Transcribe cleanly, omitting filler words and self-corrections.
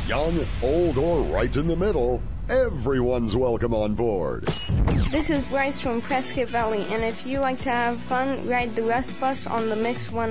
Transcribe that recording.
Young, old, or right in the middle, everyone's welcome on board. This is Bryce from Prescott Valley, and if you like to have fun, ride the Rust Bus on the Mix 1